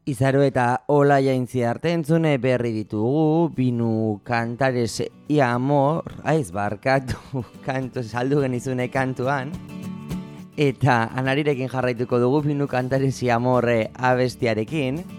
Izaro eta Ola jaintzi arte entzune berri ditugu, Binu Cantares y Amor, barkatu, kantu saldu genizune kantuan, eta Anarirekin jarraituko dugu Binu Cantares y Amor abestiarekin.